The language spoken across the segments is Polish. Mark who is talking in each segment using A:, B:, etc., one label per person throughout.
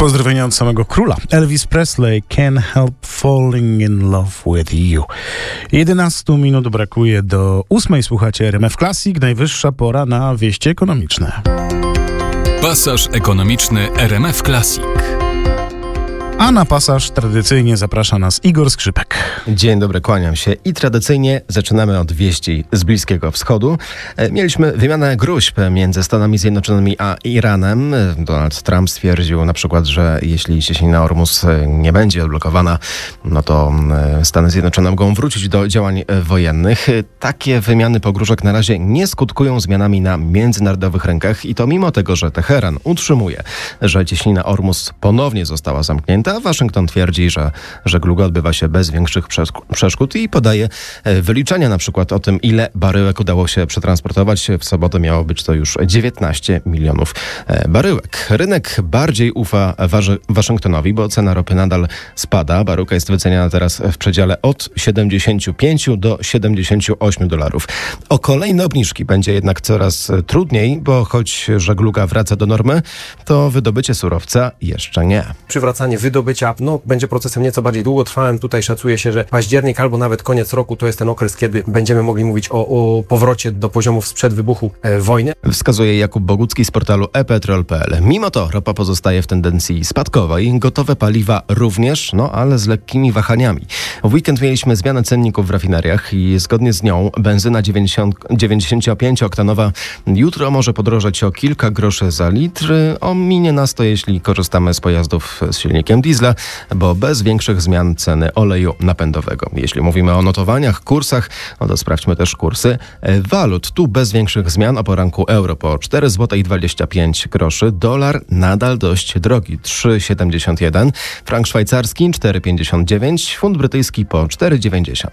A: Pozdrowienia od samego króla. Elvis Presley, Can't Help Falling in Love with You. 11 minut brakuje do 8. Słuchacie RMF Classic. Najwyższa pora na wieści ekonomiczne.
B: Pasaż ekonomiczny RMF Classic.
A: A na pasaż tradycyjnie zaprasza nas Igor Skrzypek.
C: Dzień dobry, kłaniam się i tradycyjnie zaczynamy od wieści z Bliskiego Wschodu. Mieliśmy wymianę gróźb między Stanami Zjednoczonymi a Iranem. Donald Trump stwierdził na przykład, że jeśli cieśnina Ormus nie będzie odblokowana, no to Stany Zjednoczone mogą wrócić do działań wojennych. Takie wymiany pogróżek na razie nie skutkują zmianami na międzynarodowych rynkach i to mimo tego, że Teheran utrzymuje, że cieśnina Ormus ponownie została zamknięta. Waszyngton twierdzi, że żegluga odbywa się bez większych przeszkód i podaje wyliczenia na przykład o tym, ile baryłek udało się przetransportować. W sobotę miało być to już 19 milionów baryłek. Rynek bardziej ufa Waszyngtonowi, bo cena ropy nadal spada. Baryłka jest wyceniana teraz w przedziale od 75 do 78 dolarów. O kolejne obniżki będzie jednak coraz trudniej, bo choć żegluga wraca do normy, to wydobycie surowca jeszcze nie.
D: Przywracanie wydobycia będzie procesem nieco bardziej długotrwałym. Tutaj szacuje się, że październik albo nawet koniec roku to jest ten okres, kiedy będziemy mogli mówić o powrocie do poziomów sprzed wybuchu wojny. Wskazuje Jakub Bogucki z portalu ePetrol.pl. Mimo to ropa pozostaje w tendencji spadkowej, gotowe paliwa również, ale z lekkimi wahaniami. W weekend mieliśmy zmianę cenników w rafineriach i zgodnie z nią benzyna 95-oktanowa jutro może podrożeć o kilka groszy za litr. Ominie nas to, jeśli korzystamy z pojazdów z silnikiem diesla, bo bez większych zmian ceny oleju napędowego. Jeśli mówimy o notowaniach, kursach, to sprawdźmy też kursy walut. Tu bez większych zmian o poranku euro po 4,25 zł, dolar nadal dość drogi 3,71, frank szwajcarski 4,59, funt brytyjski po 4,90.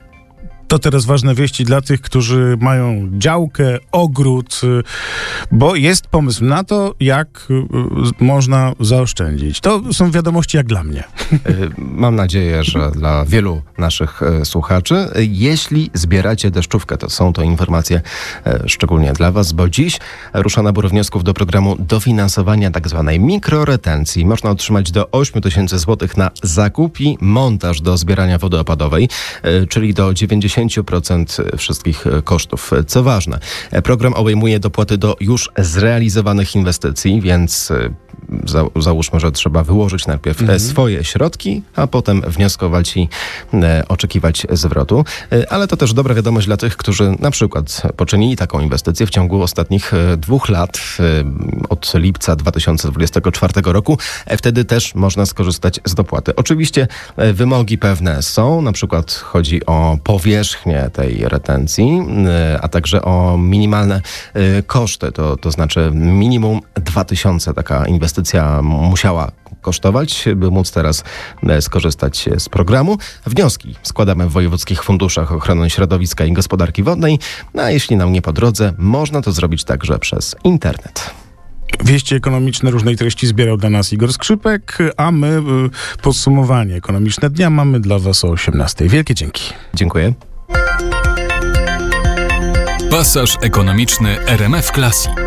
A: To teraz ważne wieści dla tych, którzy mają działkę, ogród, bo jest pomysł na to, jak można zaoszczędzić. To są wiadomości jak dla mnie.
C: Mam nadzieję, że dla wielu naszych słuchaczy. Jeśli zbieracie deszczówkę, to są to informacje szczególnie dla Was, bo dziś rusza nabór wniosków do programu dofinansowania tzw. mikroretencji. Można otrzymać do 8 000 złotych na zakup i montaż do zbierania wody opadowej, czyli do 90% wszystkich kosztów. Co ważne, program obejmuje dopłaty do już zrealizowanych inwestycji, więc załóżmy, że trzeba wyłożyć najpierw swoje środki, a potem wnioskować i oczekiwać zwrotu. Ale to też dobra wiadomość dla tych, którzy na przykład poczynili taką inwestycję w ciągu ostatnich 2 lat, od lipca 2024 roku. Wtedy też można skorzystać z dopłaty. Oczywiście wymogi pewne są, na przykład chodzi o powierzchnię tej retencji, a także o minimalne koszty, to znaczy minimum 2000 taka inwestycja musiała kosztować, by móc teraz skorzystać z programu. Wnioski składamy w wojewódzkich funduszach ochrony środowiska i gospodarki wodnej, a jeśli nam nie po drodze, można to zrobić także przez internet.
A: Wieści ekonomiczne różnej treści zbierał dla nas Igor Skrzypek, a my podsumowanie ekonomiczne dnia mamy dla Was o 18:00. Wielkie dzięki.
C: Dziękuję.
B: Pasaż ekonomiczny RMF Classic.